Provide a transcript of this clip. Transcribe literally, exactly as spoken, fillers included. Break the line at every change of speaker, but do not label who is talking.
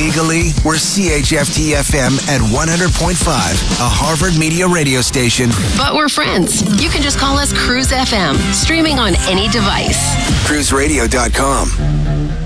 Legally, we're C H F T F M at one hundred point five, a Harvard Media radio station.
But we're friends. You can just call us Cruise F M, streaming on any device.
cruise radio dot com.